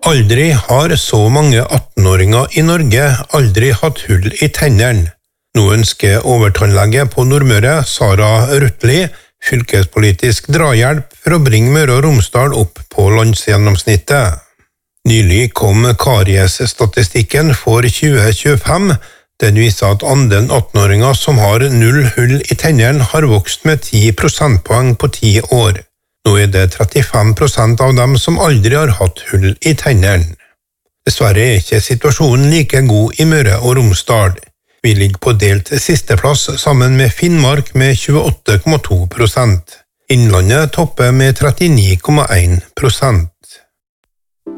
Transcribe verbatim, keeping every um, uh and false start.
Aldri har så mange atten-åringer i Norge aldri hatt hull i tennene. Nå ønsker overtannlege på Nordmøre, Sara Rutli, fylkespolitisk drahjelp for å bringe Møre og Romsdal opp på landsgjennomsnittet. Nylig kom kariesstatistikken for tjue tjuefem. Den viser at andelen atten-åringer som har null hull i tennene har vokst med ti prosentpoeng på ti år. Nå er det trettifem prosent av dem som aldri har hatt hull i tennene. Dessverre er ikke situasjonen like god i Møre og Romsdal. Vi ligger på delt sisteplass sammen med Finnmark med tjueåtte komma to prosent. Innlandet topper med trettini komma en prosent.